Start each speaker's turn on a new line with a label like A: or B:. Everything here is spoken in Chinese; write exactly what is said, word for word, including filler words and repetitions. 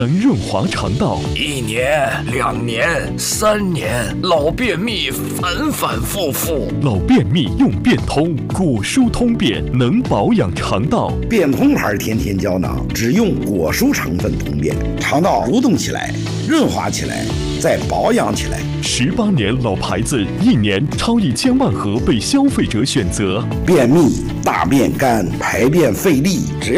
A: 能润滑肠道，
B: 一年、两年、三年，老便秘反反复复。
A: 老便秘用便通，果蔬通便能保养肠道。
C: 便通牌天天胶囊只用果蔬成分通便，肠道蠕动起来，润滑起来，再保养起来。
A: 十八年老牌子，一年超一千万盒被消费者选择。
C: 便秘、大便干、排便费力，只要